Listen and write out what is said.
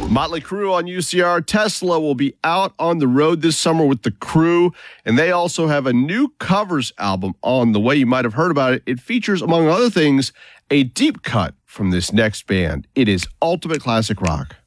Motley Crue on UCR. Tesla will be out on the road this summer with the Crew, and they also have a new covers album on the way. You might have heard about it. It features, among other things, a deep cut from this next band. It is ultimate classic rock.